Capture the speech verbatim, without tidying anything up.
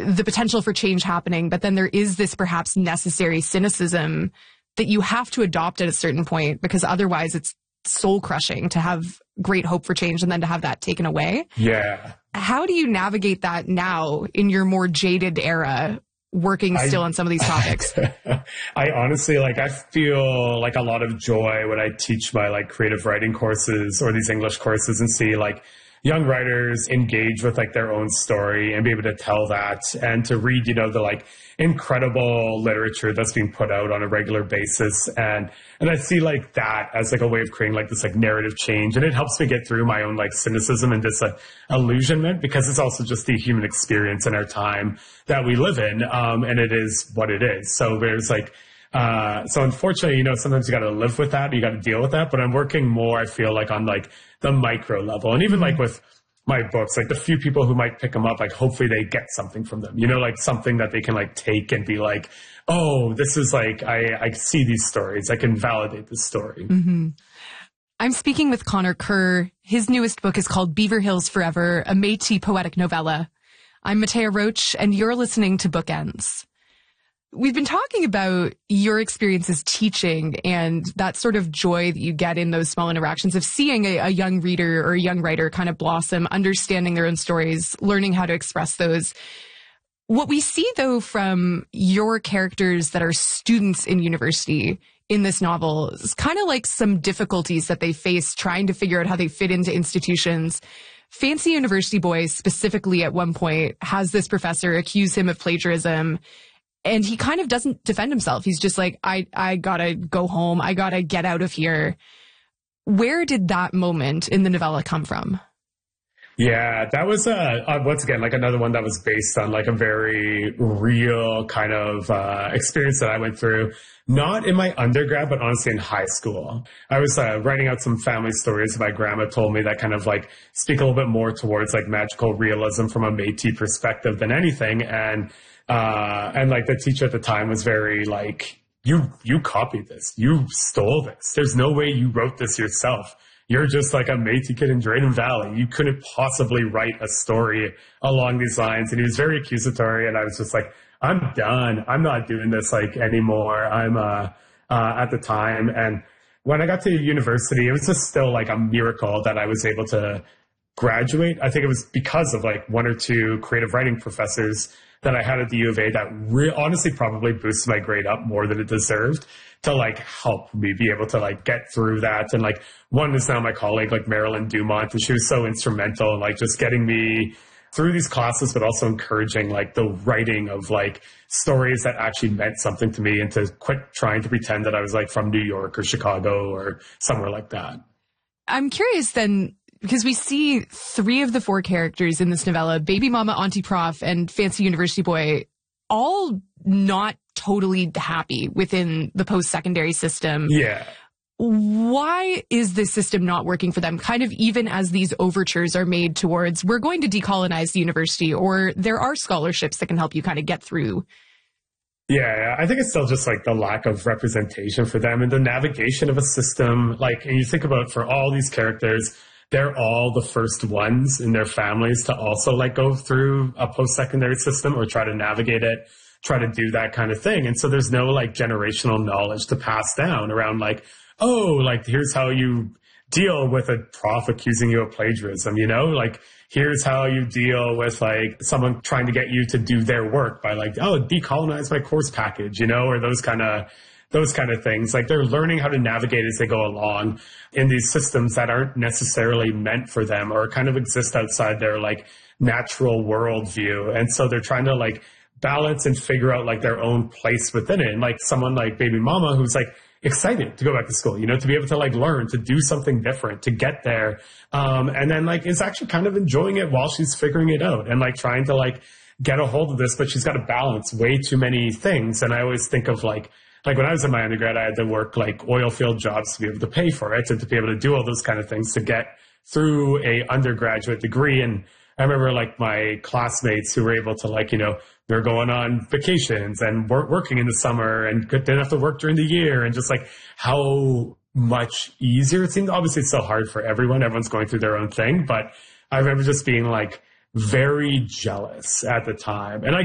the potential for change happening, but then there is this perhaps necessary cynicism that you have to adopt at a certain point, because otherwise it's soul crushing to have great hope for change and then to have that taken away. Yeah. How do you navigate that now in your more jaded era, working still I, on some of these topics? I honestly, like, I feel like a lot of joy when I teach my like creative writing courses or these English courses and see like young writers engage with like their own story and be able to tell that, and to read, you know, the like incredible literature that's being put out on a regular basis. And, and I see like that as like a way of creating like this like narrative change. And it helps me get through my own like cynicism and this uh, illusionment, because it's also just the human experience in our time that we live in. Um, and it is what it is. So there's like, Uh, so unfortunately, you know, sometimes you got to live with that. You got to deal with that. But I'm working more, I feel like, on like the micro level. And even like with my books, like the few people who might pick them up, like hopefully they get something from them, you know, like something that they can like take and be like, oh, this is like, I, I see these stories. I can validate this story. Mm-hmm. I'm speaking with Connor Kerr. His newest book is called Beaver Hills Forever, a Métis poetic novella. I'm Matea Roach, and you're listening to Bookends. We've been talking about your experiences teaching and that sort of joy that you get in those small interactions of seeing a, a young reader or a young writer kind of blossom, understanding their own stories, learning how to express those. What we see, though, from your characters that are students in university in this novel is kind of like some difficulties that they face trying to figure out how they fit into institutions. Fancy University Boy specifically at one point has this professor accuse him of plagiarism. And he kind of doesn't defend himself. He's just like, I, I gotta go home. I gotta get out of here. Where did that moment in the novella come from? Yeah, that was, uh, uh, once again, like another one that was based on like a very real kind of uh, experience that I went through. Not in my undergrad, but honestly in high school. I was uh, writing out some family stories my grandma told me that kind of like speak a little bit more towards like magical realism from a Métis perspective than anything. And Uh, and like the teacher at the time was very like, you, you copied this. You stole this. There's no way you wrote this yourself. You're just like a Métis kid in Drayton Valley. You couldn't possibly write a story along these lines. And he was very accusatory. And I was just like, I'm done. I'm not doing this like anymore. I'm, uh, uh, at the time. And when I got to university, it was just still like a miracle that I was able to graduate. I think it was because of like one or two creative writing professors that I had at the U of A that re- honestly probably boosted my grade up more than it deserved to like help me be able to like get through that. And like one is now my colleague, like Marilyn Dumont, and she was so instrumental in like just getting me through these classes, but also encouraging like the writing of like stories that actually meant something to me, and to quit trying to pretend that I was like from New York or Chicago or somewhere like that. I'm curious then, because we see three of the four characters in this novella, Baby Mama, Auntie Prof, and Fancy University Boy, all not totally happy within the post-secondary system. Yeah. Why is this system not working for them? Kind of even as these overtures are made towards, we're going to decolonize the university, or there are scholarships that can help you kind of get through. Yeah, I think it's still just like the lack of representation for them and the navigation of a system. Like, and you think about for all these characters, they're all the first ones in their families to also like go through a post-secondary system or try to navigate it, try to do that kind of thing. And so there's no like generational knowledge to pass down around like, oh, like here's how you deal with a prof accusing you of plagiarism, you know, like here's how you deal with like someone trying to get you to do their work by like, oh, decolonize my course package, you know, or those kind of those kind of things. Like they're learning how to navigate as they go along in these systems that aren't necessarily meant for them or kind of exist outside their like natural worldview. And so they're trying to like balance and figure out like their own place within it. And like someone like Baby Mama, who's like excited to go back to school, you know, to be able to like learn, to do something different, to get there. Um, and then like is actually kind of enjoying it while she's figuring it out and like trying to like get a hold of this, but she's got to balance way too many things. And I always think of like, Like when I was in my undergrad, I had to work like oil field jobs to be able to pay for it and to be able to do all those kind of things to get through a undergraduate degree. And I remember like my classmates who were able to like, you know, they're going on vacations and wor- working in the summer and didn't have to work during the year, and just like how much easier it seemed. Obviously it's so hard for everyone. Everyone's going through their own thing. But I remember just being like very jealous at the time. And I